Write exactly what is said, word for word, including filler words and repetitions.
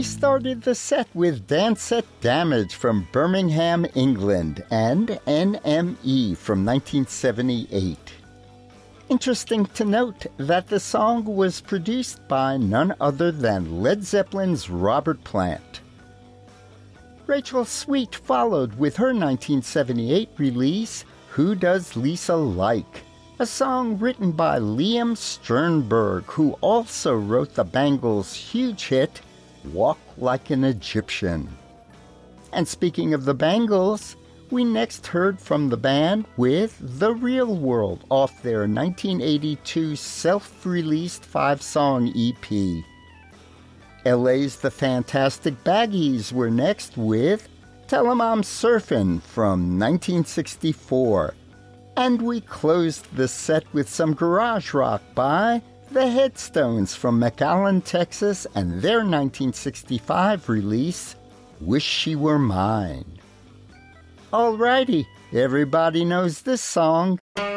We started the set with Dance Set Damage from Birmingham, England, and N M E from nineteen seventy-eight. Interesting to note that the song was produced by none other than Led Zeppelin's Robert Plant. Rachel Sweet followed with her nineteen seventy-eight release, Who Does Lisa Like?, a song written by Liam Sternberg, who also wrote the Bangles' huge hit, Walk Like an Egyptian. And speaking of the Bangles, we next heard from the band with The Real World off their nineteen eighty-two self-released five-song E P. L A's The Fantastic Baggies were next with Tell 'em I'm Surfin' from nineteen sixty-four. And we closed the set with some garage rock by The Headstones from McAllen, Texas, and their nineteen sixty-five release, Wish She Were Mine. Alrighty, everybody knows this song.